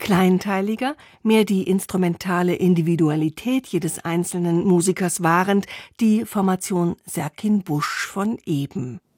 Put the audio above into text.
kleinteiliger, mehr die instrumentale Individualität jedes einzelnen Musikers wahrend, die Formation Serkin Busch von eben.